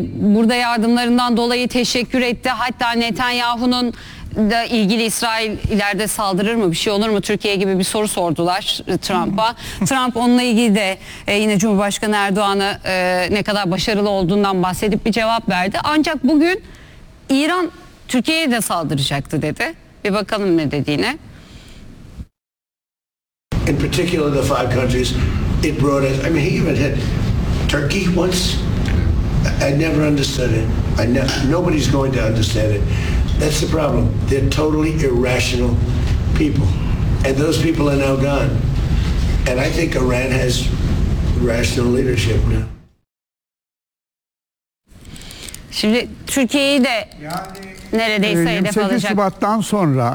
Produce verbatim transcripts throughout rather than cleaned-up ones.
Burada yardımlarından dolayı teşekkür etti. Hatta Netanyahu'nun da ilgili İsrail ileride saldırır mı, bir şey olur mu Türkiye gibi bir soru sordular Trump'a. Trump onunla ilgili de e, yine Cumhurbaşkanı Erdoğan'a e, ne kadar başarılı olduğundan bahsedip bir cevap verdi. Ancak bugün İran Türkiye'ye de saldıracaktı dedi. Bir bakalım ne dediğine. In particular, the five countries it brought us. I mean, he even had Turkey once. I never understood it. I ne nobody's going to understand it. That's the problem. They're totally irrational people, and those people are now gone. And I think Iran has rational leadership now. Şimdi Türkiye'yi de yani, neredeyse hedef yirmi sekiz alacak. Şubat'tan sonra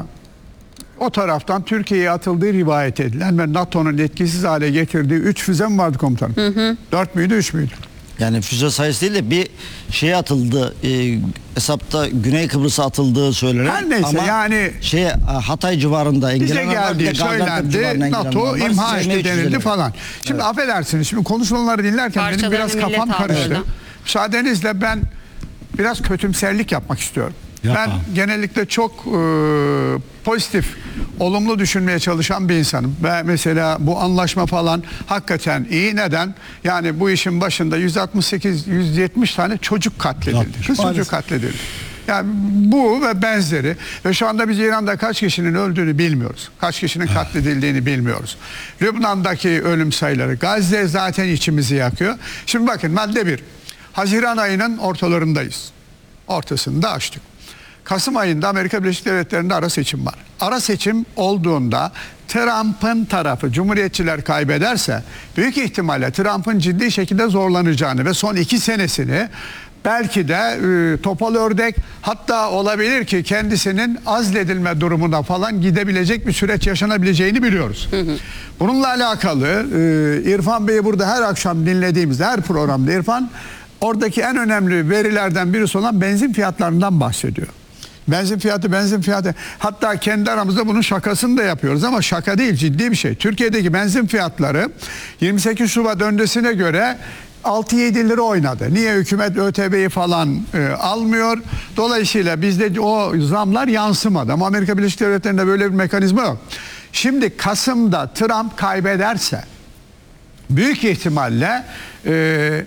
o taraftan Türkiye'ye atıldığı rivayet edilen ve NATO'nun etkisiz hale getirdiği üç füze mi vardı komutanım? Hı hı. Dört müydü, üç müydü? Yani füze sayısı değil de bir şeye atıldı. E, hesapta Güney Kıbrıs'a atıldığı söylenen. Her neyse ama yani şey Hatay civarında bize geldiği söylendi. NATO imha etti denildi falan. Şimdi evet. Affedersiniz, şimdi konuşmaları dinlerken Parçalarını benim biraz kafam karıştı. Orada. Müsaadenizle ben biraz kötümserlik yapmak istiyorum. Yapma. Ben genellikle çok e, pozitif, olumlu düşünmeye çalışan bir insanım. Ve mesela bu anlaşma falan hakikaten iyi. Neden? Yani bu işin başında yüz altmış sekiz yüz yetmiş tane çocuk katledildi. Kız çocuk katledildi. Yani bu ve benzeri. Ve şu anda biz İran'da kaç kişinin öldüğünü bilmiyoruz. Kaç kişinin katledildiğini bilmiyoruz. Lübnan'daki ölüm sayıları. Gazze zaten içimizi yakıyor. Şimdi bakın, madde bir. Haziran ayının ortalarındayız. Ortasını da açtık. Kasım ayında Amerika Birleşik Devletleri'nde ara seçim var. Ara seçim olduğunda Trump'ın tarafı, Cumhuriyetçiler kaybederse büyük ihtimalle Trump'ın ciddi şekilde zorlanacağını ve son iki senesini belki de e, topal ördek, hatta olabilir ki kendisinin azledilme durumuna falan gidebilecek bir süreç yaşanabileceğini biliyoruz. Hı hı. Bununla alakalı e, İrfan Bey'i burada her akşam dinlediğimizde, her programda İrfan oradaki en önemli verilerden birisi olan benzin fiyatlarından bahsediyor. Benzin fiyatı, benzin fiyatı. Hatta kendi aramızda bunun şakasını da yapıyoruz ama şaka değil, ciddi bir şey. Türkiye'deki benzin fiyatları yirmi sekiz Şubat öncesine göre altı yedi lira oynadı. Niye? Hükümet ÖTV'yi falan e, almıyor. Dolayısıyla bizde o zamlar yansımadı. Ama Amerika Birleşik Devletleri'nde böyle bir mekanizma yok. Şimdi Kasım'da Trump kaybederse büyük ihtimalle e,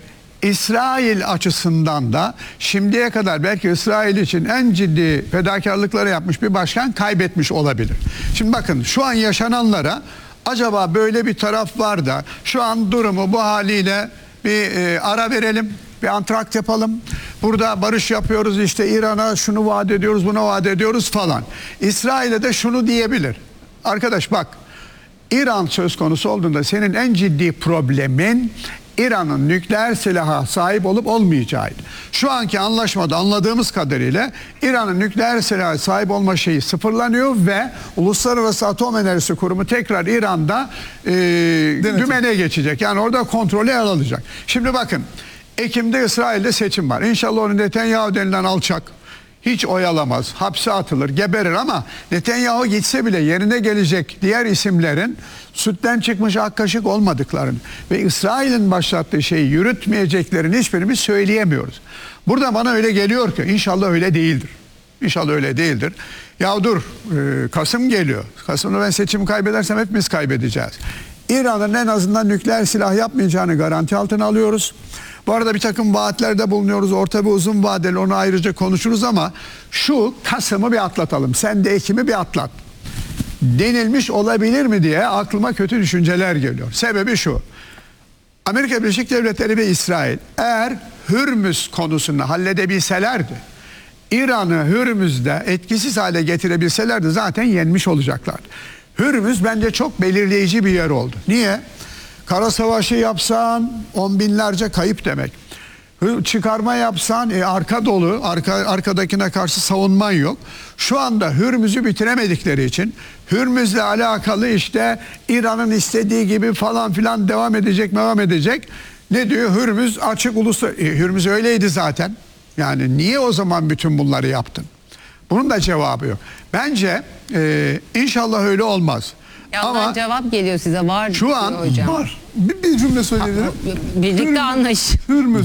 İsrail açısından da şimdiye kadar belki İsrail için en ciddi fedakarlıkları yapmış bir başkan kaybetmiş olabilir. Şimdi bakın, şu an yaşananlara acaba böyle bir taraf var da şu an durumu bu haliyle bir e, ara verelim, bir antrakt yapalım. Burada barış yapıyoruz, işte İran'a şunu vaat ediyoruz, buna vaat ediyoruz falan. İsrail'e de şunu diyebilir. Arkadaş bak, İran söz konusu olduğunda senin en ciddi problemin İran'ın nükleer silaha sahip olup olmayacağıydı. Şu anki anlaşmada anladığımız kadarıyla İran'ın nükleer silaha sahip olma şeyi sıfırlanıyor ve Uluslararası Atom Enerjisi Kurumu tekrar İran'da e, dümene geçecek. Yani orada kontrolü ele alacak. Şimdi bakın, Ekim'de İsrail'de seçim var. İnşallah onu Netanyahu denilen alçak hiç oyalamaz, hapse atılır, geberir ama Netanyahu gitse bile yerine gelecek diğer isimlerin sütten çıkmış ak kaşık olmadıklarını ve İsrail'in başlattığı şeyi yürütmeyeceklerini hiçbirimiz söyleyemiyoruz. Burada bana öyle geliyor ki inşallah öyle değildir. İnşallah öyle değildir. Ya dur, e, Kasım geliyor. Kasım'da ben seçimi kaybedersem hepimiz kaybedeceğiz. İran'ın en azından nükleer silah yapmayacağını garanti altına alıyoruz. Bu arada bir takım vaatlerde bulunuyoruz. Orta ve uzun vadeli, onu ayrıca konuşuruz ama şu Kasım'ı bir atlatalım. Sen de Ekim'i bir atlat denilmiş olabilir mi diye aklıma kötü düşünceler geliyor. Sebebi şu: Amerika Birleşik Devletleri ve İsrail eğer Hürmüz konusunu halledebilselerdi, İran'ı Hürmüz'de etkisiz hale getirebilselerdi zaten yenmiş olacaklardı. Hürmüz bence çok belirleyici bir yer oldu. Niye? Kara savaşı yapsan on binlerce kayıp demek. Çıkarma yapsan e, arka dolu, arka, arkadakine karşı savunman yok. Şu anda Hürmüz'ü bitiremedikleri için Hürmüz'le alakalı işte İran'ın istediği gibi falan filan devam edecek, devam edecek. Ne diyor? Hürmüz açık uluslararası. E, Hürmüz öyleydi zaten. Yani niye o zaman bütün bunları yaptın? Bunun da cevabı yok. Bence e, inşallah öyle olmaz. Ya ama cevap geliyor size, var şu an hocam. Var. Bir, bir cümle söyleyebilirim. Birlikte anlaş. Hürmüz